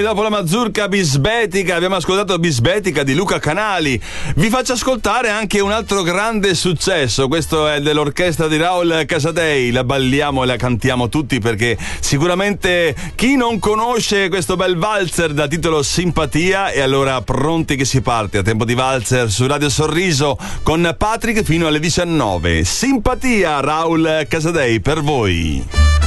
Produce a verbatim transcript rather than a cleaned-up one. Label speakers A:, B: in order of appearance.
A: dopo la mazurka bisbetica abbiamo ascoltato Bisbetica di Luca Canali. Vi faccio ascoltare anche un altro grande successo, questo è dell'orchestra di Raul Casadei, la balliamo e la cantiamo tutti perché sicuramente chi non conosce questo bel valzer da titolo Simpatia, e allora pronti che si parte a tempo di valzer su Radio Sorriso con Patrick fino alle diciannove. Simpatia, Raul Casadei per voi.